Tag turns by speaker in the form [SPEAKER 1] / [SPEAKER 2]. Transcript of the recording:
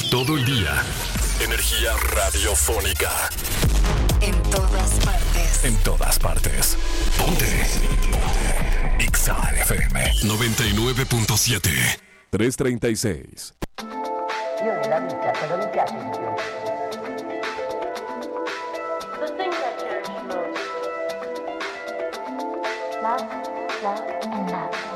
[SPEAKER 1] Todo el día. Energía radiofónica.
[SPEAKER 2] En todas partes.
[SPEAKER 1] En todas partes. Ponte. Exa FM 99.7. 336.
[SPEAKER 3] Io nella vita cosa mi piace di più?
[SPEAKER 4] The thing that cherish most.
[SPEAKER 5] Love, love, and love.